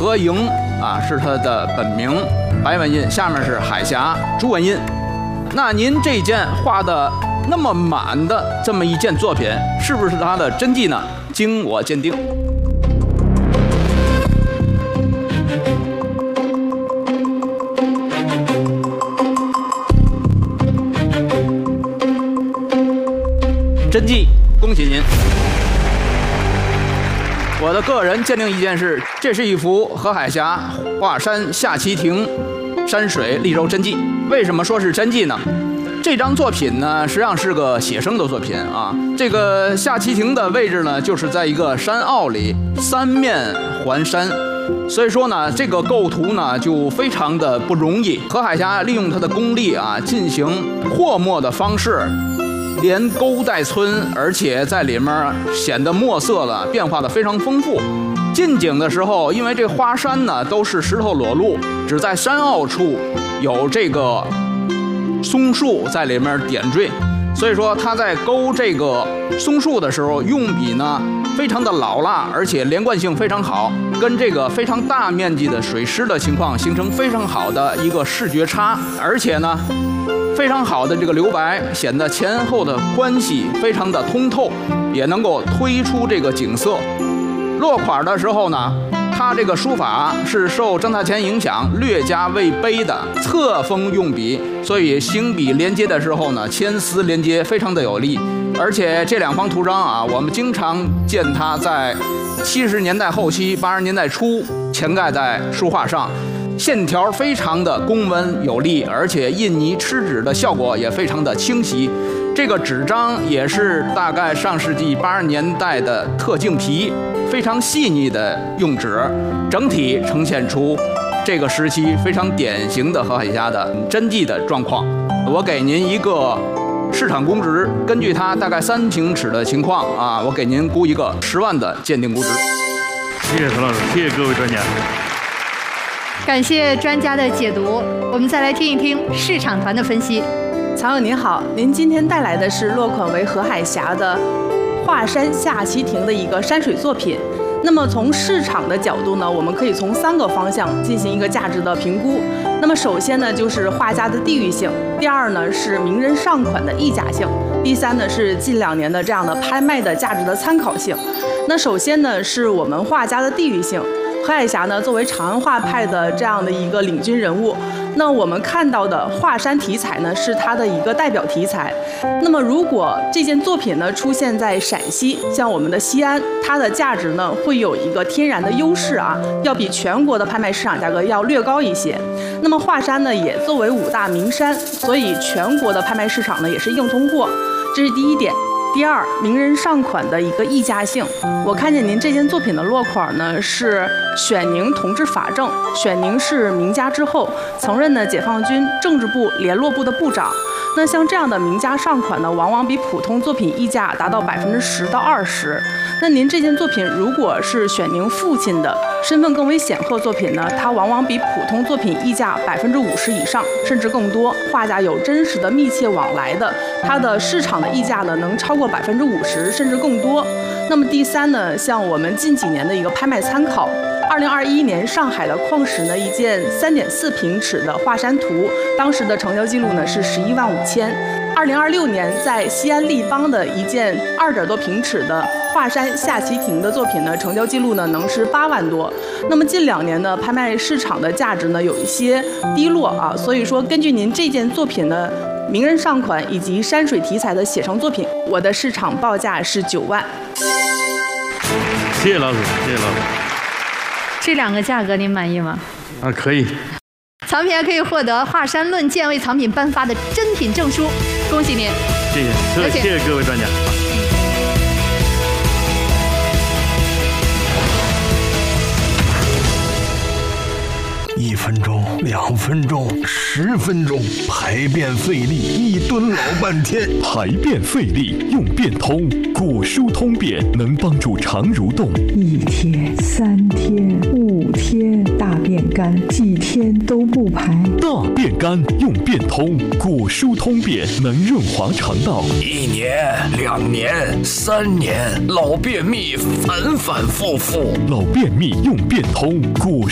和莹啊是他的本名，白文印，下面是海峡，朱文印。那您这件画的那么满的这么一件作品，是不是他的真迹呢？经我鉴定。真迹，恭喜您！我的个人鉴定意见是，这是一幅何海峡华山下旗亭山水丽柔真迹。为什么说是真迹呢？这张作品呢，实际上是个写生的作品啊。这个下旗亭的位置呢，就是在一个山坳里，三面环山，所以说呢，这个构图呢就非常的不容易。何海峡利用他的功力啊，进行和墨的方式。连勾带皴，而且在里面显得墨色了变化的非常丰富。近景的时候，因为这花山呢都是石头裸露，只在山坳处有这个松树在里面点缀，所以说他在勾这个松树的时候，用笔呢非常的老辣，而且连贯性非常好，跟这个非常大面积的水湿的情况形成非常好的一个视觉差，而且呢。非常好的这个留白，显得前后的关系非常的通透，也能够推出这个景色。落款的时候呢，他这个书法是受张大千影响，略加魏碑的侧锋用笔，所以行笔连接的时候呢，牵丝连接非常的有力。而且这两方图章啊，我们经常见它在70年代后期、80年代初潜盖在书画上。线条非常的公文有力，而且印泥吃纸的效果也非常的清晰。这个纸张也是大概上世纪80年代的特净皮，非常细腻的用纸，整体呈现出这个时期非常典型的何海峡的真迹的状况。我给您一个市场估值，根据它大概3平尺的情况啊，我给您估一个10万的鉴定估值。 谢谢陈老师，谢谢各位专家。 感谢专家的解读，我们再来听一听市场团的分析。 曹友您好，您今天带来的是落款为何海峡的华山下旗亭的一个山水作品。那么从市场的角度呢，我们可以从3个方向进行一个价值的评估。那么首先呢，就是画家的地域性；第二呢，是名人上款的溢价性；第三呢，是近2年的这样的拍卖的价值的参考性。那首先呢，是我们画家的地域性。何海峡呢，作为长安画派的这样的一个领军人物，那我们看到的华山题材呢，是他的一个代表题材。那么，如果这件作品呢出现在陕西，像我们的西安，它的价值呢会有一个天然的优势啊，要比全国的拍卖市场价格要略高一些。那么华山呢，也作为5大名山，所以全国的拍卖市场呢也是硬通货，这是第一点。第二，名人上款的一个溢价性。我看见您这件作品的落款呢是选宁同治法正，选宁是名家之后，曾任呢解放军政治部联络部的部长。那像这样的名家上款呢，往往比普通作品溢价达到10%到20%。那您这件作品如果是选宁父亲的身份更为显赫作品呢，它往往比普通作品溢价50%以上，甚至更多。画家有真实的密切往来的，它的市场的溢价呢能超过50%甚至更多。那么第三呢，像我们近几年的一个拍卖参考，2021年上海的矿石呢一件3.4平尺的华山图，当时的成交记录呢是11万5千。2026年在西安立邦的一件2.多平尺的华山下旗亭的作品呢，成交记录呢能是8万多。那么近2年呢，拍卖市场的价值呢有一些低落啊，所以说根据您这件作品呢，名人上款以及山水题材的写成作品，我的市场报价是9万。 谢谢老师，谢谢老师。 这2个价格您满意吗？ 啊，可以。 藏品还可以获得华山论剑为藏品颁发的珍品证书，恭喜您！ 谢谢，谢谢各位专家。 1分钟、2分钟、10分钟，排便费力，1吨老半天。 排便费力用便通，果蔬通便能帮助肠蠕动。 1天、3天、5天，大便干，几天都不排。 大便干用便通，果蔬通便能润滑肠道。 1年、2年、3年，老便秘反反复复。 老便秘用便通，果